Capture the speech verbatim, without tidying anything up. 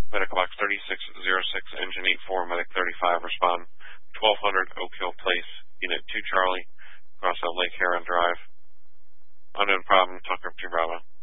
Medical box thirty-six oh six, engine eight four, medic thirty-five, respond. twelve hundred Oak Hill Place, unit two Charlie, across Lake Heron Drive. Unknown problem, talk up to Bravo.